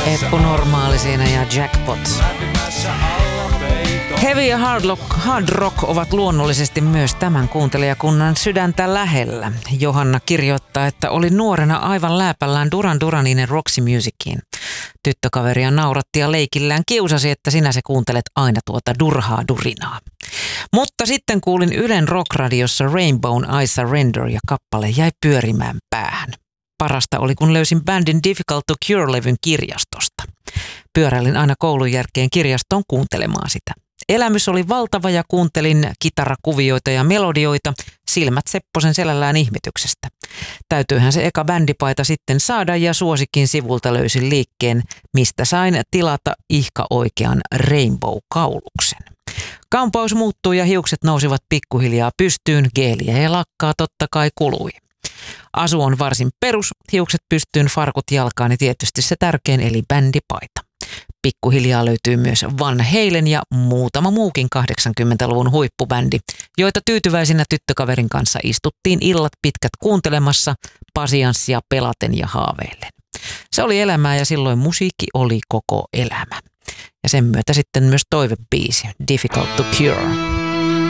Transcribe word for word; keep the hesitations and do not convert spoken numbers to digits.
Eppu Normaali siinä ja Jackpot. Heavy ja hard rock, hard rock ovat luonnollisesti myös tämän kuuntelijakunnan sydäntä lähellä. Johanna kirjoittaa, että oli nuorena aivan lääpällään Duran Duranin ja Roxy Musiciin. Tyttökaveria nauratti ja leikillään kiusasi, että sinä se kuuntelet aina tuota durhaa durinaa. Mutta sitten kuulin Ylen rockradiossa Rainbown I Surrender ja kappale jäi pyörimään päähän. Parasta oli, kun löysin bändin Difficult to Cure-levyn kirjastosta. Pyöräilin aina koulun jälkeen kirjastoon kuuntelemaan sitä. Elämys oli valtava ja kuuntelin kitarakuvioita ja melodioita, silmät Sepposen selällään ihmetyksestä. Täytyyhän se eka bändipaita sitten saada ja suosikin sivulta löysin liikkeen, mistä sain tilata ihka oikean Rainbow-kauluksen. Kampaus muuttui ja hiukset nousivat pikkuhiljaa pystyyn, geeliä ja lakkaa totta kai kului. Asu on varsin perus, hiukset pystyyn, farkut jalkaan ja tietysti se tärkein eli bändipaita. Pikkuhiljaa löytyy myös Van Halen ja muutama muukin kahdeksankymmentäluvun huippubändi, joita tyytyväisinä tyttökaverin kanssa istuttiin illat pitkät kuuntelemassa, pasianssia pelaten ja haaveillen. Se oli elämää ja silloin musiikki oli koko elämä. Ja sen myötä sitten myös toivebiisi Difficult to Cure.